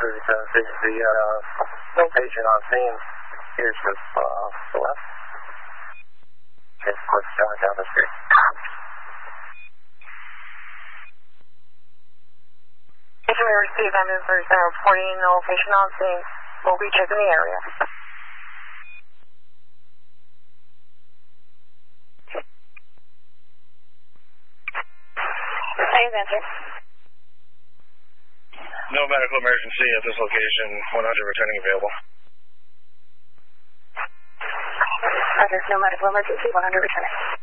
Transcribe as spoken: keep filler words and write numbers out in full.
thirty-seven six, the uh, location on scene is just uh, the left. Okay, of course, down, down the street. If you may receive ambulance center reporting the location on scene, we'll be checking the area. Please answer. No medical emergency at this location. one hundred returning available. Roger, no medical emergency, one hundred returning.